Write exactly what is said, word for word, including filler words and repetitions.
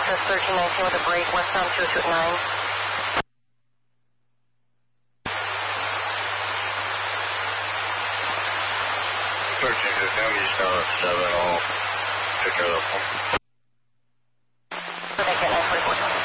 Access thirteen nineteen with a break, westbound two two nine. thirteen fifteen, eastbound at seven, I'll pick it up. Okay, nine forty-four.